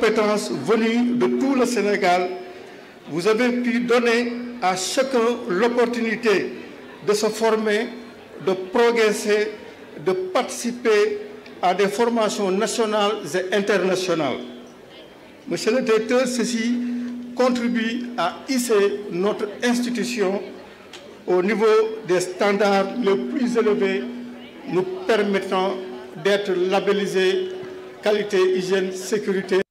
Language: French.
compétences venues de tout le Sénégal, vous avez pu donner à chacun l'opportunité de se former, de progresser, de participer à des formations nationales et internationales. Monsieur le directeur, ceci contribue à hisser notre institution au niveau des standards les plus élevés, nous permettant d'être labellisés qualité, hygiène, sécurité